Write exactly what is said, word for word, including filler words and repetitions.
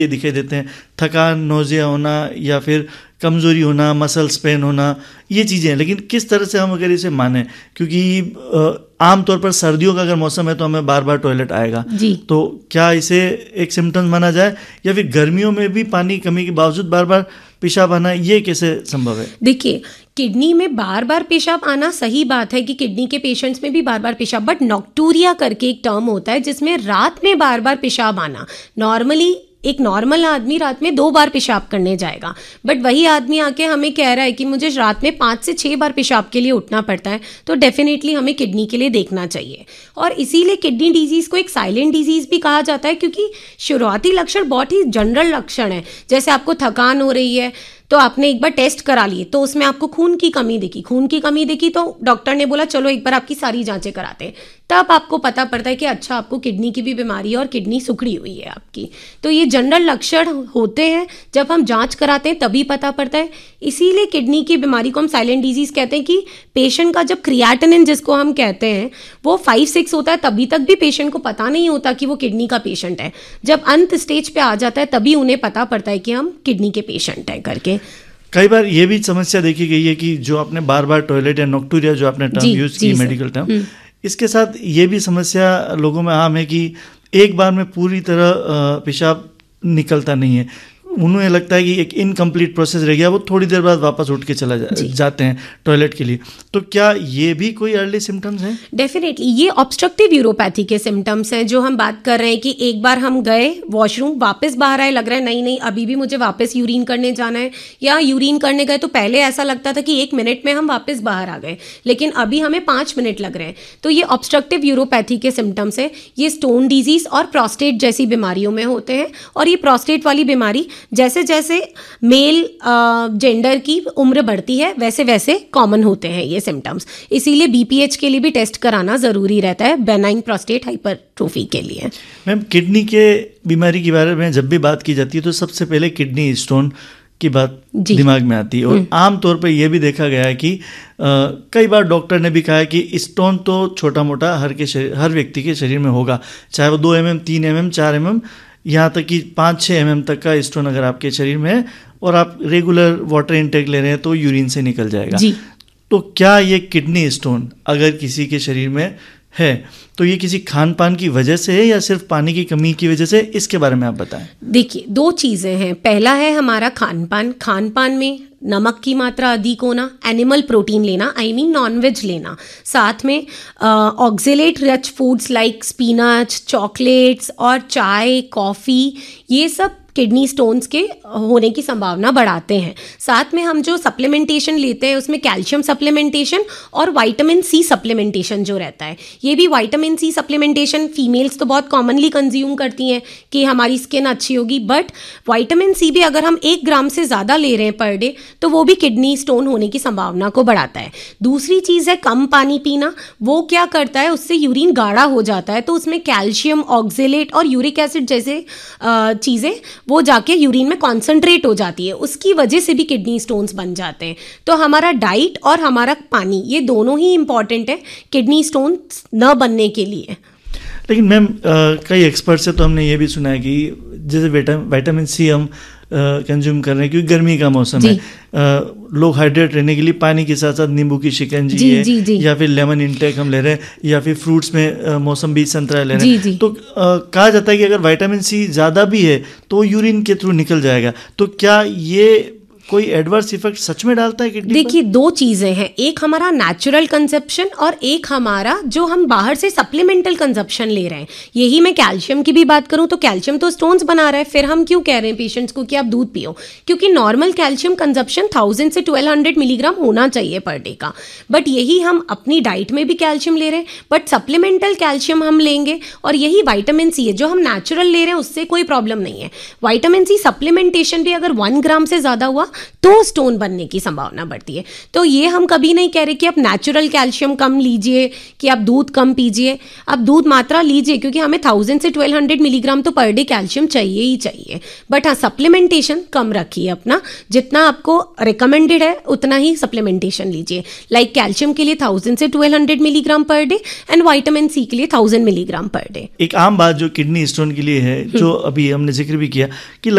ये दिखाई देते हैं, थकान, नोजिया होना या फिर कमज़ोरी होना, मसल्स पेन होना, ये चीज़ें हैं। लेकिन किस तरह से हम अगर इसे माने, क्योंकि आमतौर पर सर्दियों का अगर मौसम है तो हमें बार बार टॉयलेट आएगा जी, तो क्या इसे एक सिम्टम्स माना जाए, या फिर गर्मियों में भी पानी कमी के बावजूद बार बार पेशाब आना, ये कैसे संभव है? देखिए, किडनी में बार बार पेशाब आना सही बात है कि किडनी के पेशेंट्स में भी बार बार पेशाब, बट नॉक्टूरिया करके एक टर्म होता है जिसमें रात में बार बार पेशाब आना। नॉर्मली एक नॉर्मल आदमी रात में दो बार पेशाब करने जाएगा, बट वही आदमी आके हमें कह रहा है कि मुझे रात में पाँच से छः बार पेशाब के लिए उठना पड़ता है, तो डेफिनेटली हमें किडनी के लिए देखना चाहिए। और इसीलिए किडनी डिजीज़ को एक साइलेंट डिजीज़ भी कहा जाता है, क्योंकि शुरुआती लक्षण बहुत ही जनरल लक्षण है। जैसे आपको थकान हो रही है तो आपने एक बार टेस्ट करा लिए, तो उसमें आपको खून की कमी दिखी, खून की कमी दिखी तो डॉक्टर ने बोला चलो एक बार आपकी सारी जांचें कराते हैं, तब आपको पता पड़ता है कि अच्छा आपको किडनी की भी बीमारी है और किडनी सुखड़ी हुई है आपकी। तो ये जनरल लक्षण होते हैं, जब हम जांच कराते हैं तभी पता पड़ता है। इसीलिए किडनी की बीमारी को हम साइलेंट डिजीज कहते हैं कि पेशेंट का जब क्रिएटिनिन जिसको हम कहते हैं वो फाइव सिक्स होता है, तभी तक भी पेशेंट को पता नहीं होता कि वो किडनी का पेशेंट है। जब अंत स्टेज पे आ जाता है तभी उन्हें पता पड़ता है कि हम किडनी के पेशेंट हैं करके। कई बार ये भी समस्या देखी गई है कि जो आपने बार बार टॉयलेट या नॉक्टूरिया जो आपने टर्म यूज की, मेडिकल टर्म, इसके साथ ये भी समस्या लोगों में आम है कि एक बार में पूरी तरह पेशाब निकलता नहीं है। उन्हें लगता है कि एक इनकम्प्लीट प्रोसेस रह गया, वो थोड़ी देर बाद वापस उठ के चला जा, जाते हैं टॉयलेट के लिए। तो क्या ये भी कोई अर्ली सिम्टम्स हैं? डेफिनेटली ये ऑब्स्ट्रक्टिव यूरोपैथी के सिम्टम्स हैं, जो हम बात कर रहे हैं कि एक बार हम गए वॉशरूम, वापस बाहर आए, लग रहा है नहीं नहीं अभी भी मुझे वापस यूरिन करने जाना है, या यूरिन करने गए तो पहले ऐसा लगता था कि एक मिनट में हम वापस बाहर आ गए, लेकिन अभी हमें पाँच मिनट लग रहे हैं। तो ये ऑब्स्ट्रक्टिव यूरोपैथी के सिम्टम्स है। ये स्टोन डिजीज और प्रोस्टेट जैसी बीमारियों में होते हैं, और ये प्रोस्टेट वाली बीमारी जैसे जैसे मेल जेंडर की उम्र बढ़ती है वैसे वैसे कॉमन होते हैं ये सिम्टम्स। इसीलिए बीपीएच के लिए भी टेस्ट कराना ज़रूरी रहता है, बेनाइन प्रोस्टेट हाइपरट्रोफी के लिए। मैम, किडनी के बीमारी के बारे में जब भी बात की जाती है तो सबसे पहले किडनी स्टोन की बात दिमाग में आती है, और आमतौर पर यह भी देखा गया है कि आ, कई बार डॉक्टर ने भी कहा है कि स्टोन तो छोटा मोटा हर के शरीर हर व्यक्ति के शरीर में होगा, चाहे वो दो एम एम तीन एम एम चार एम एम यहाँ तक कि पाँच छः एम एम तक का स्टोन अगर आपके शरीर में है और आप रेगुलर वाटर इंटेक ले रहे हैं तो यूरिन से निकल जाएगा जी। तो क्या ये किडनी स्टोन अगर किसी के शरीर में है तो ये किसी खान पान की वजह से है या सिर्फ पानी की कमी की वजह से? इसके बारे में आप बताएं। देखिए, दो चीज़ें हैं। पहला है हमारा खान पान। खान पान में नमक की मात्रा अधिक होना, एनिमल प्रोटीन लेना, आई मीन नॉनवेज लेना, साथ में oxalate rich foods like spinach, chocolates और चाय, कॉफ़ी, ये सब किडनी स्टोन्स के होने की संभावना बढ़ाते हैं। साथ में हम जो सप्लीमेंटेशन लेते हैं उसमें कैल्शियम सप्लीमेंटेशन और विटामिन सी सप्लीमेंटेशन जो रहता है, ये भी विटामिन सी सप्लीमेंटेशन फीमेल्स तो बहुत कॉमनली कंज्यूम करती हैं कि हमारी स्किन अच्छी होगी, बट विटामिन सी भी अगर हम एक ग्राम से ज़्यादा ले रहे हैं पर डे तो वो भी किडनी स्टोन होने की संभावना को बढ़ाता है। दूसरी चीज़ है कम पानी पीना। वो क्या करता है, उससे यूरिन गाढ़ा हो जाता है, तो उसमें कैल्शियम, ऑक्जेलेट और यूरिक एसिड जैसे चीज़ें वो जाके यूरिन में कॉन्सेंट्रेट हो जाती है, उसकी वजह से भी किडनी स्टोन्स बन जाते हैं। तो हमारा डाइट और हमारा पानी ये दोनों ही इंपॉर्टेंट है किडनी स्टोन्स न बनने के लिए। लेकिन मैम, कई एक्सपर्ट से तो हमने ये भी सुना है कि जैसे विटामिन सी हम कंज्यूम कर रहे हैं क्योंकि गर्मी का मौसम है, आ, लोग हाइड्रेट रहने के लिए पानी के साथ साथ नींबू की शिकंजी जी, है जी, जी. या फिर लेमन इंटेक हम ले रहे हैं, या फिर फ्रूट्स में मौसम्बी, संतरा ले रहे हैं, जी, जी. तो आ, कहा जाता है कि अगर विटामिन सी ज़्यादा भी है तो यूरिन के थ्रू निकल जाएगा। तो क्या ये कोई एडवर्स इफेक्ट सच में डालता है किडनी? देखिए, दो चीज़ें हैं, एक हमारा नेचुरल कंजप्शन और एक हमारा जो हम बाहर से सप्लीमेंटल कंजप्शन ले रहे हैं। यही मैं कैल्शियम की भी बात करूं तो कैल्शियम तो स्टोन्स बना रहा है, फिर हम क्यों कह रहे हैं पेशेंट्स को कि आप दूध पियो? क्योंकि नॉर्मल कैल्शियम कंजप्शन थाउजेंड से ट्वेल्व हंड्रेड मिलीग्राम होना चाहिए पर डे का, बट यही हम अपनी डाइट में भी कैल्शियम ले रहे हैं, बट सप्लीमेंटल कैल्शियम हम लेंगे, और यही विटामिन सी है जो हम नेचुरल ले रहे हैं, उससे कोई प्रॉब्लम नहीं है। विटामिन सी सप्लीमेंटेशन भी अगर वन ग्राम से ज़्यादा हुआ तो स्टोन बनने की संभावना बढ़ती है। तो ये हम कभी नहीं कह रहे कि आप नेचुरल कैल्शियम कम लीजिए, कि आप दूध कम पीजिए, आप दूध मात्रा लीजिए, क्योंकि हमें थाउजेंड से ट्वेल्व हंड्रेड मिलीग्राम तो पर डे कैल्शियम चाहिए ही चाहिए। बट हाँ, सप्लीमेंटेशन कम रखिए अपना, जितना आपको रिकमेंडेड है उतना ही सप्लीमेंटेशन लीजिए। लाइक कैल्शियम के लिए थाउजेंड से twelve hundred milligram per day and vitamin C के लिए थाउजेंड मिलीग्राम पर डे। एक आम बात जो किडनी स्टोन के लिए है, जो अभी हमने जिक्र भी किया कि